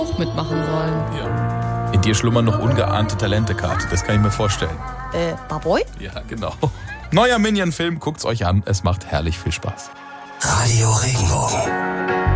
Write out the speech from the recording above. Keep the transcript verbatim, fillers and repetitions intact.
auch mitmachen sollen. Ja. In dir schlummern noch ungeahnte Talente, Kate. Das kann ich mir vorstellen. Äh, Barboy? Ja, genau. Neuer Minion-Film, guckt's euch an. Es macht herrlich viel Spaß. Radio Regenbogen.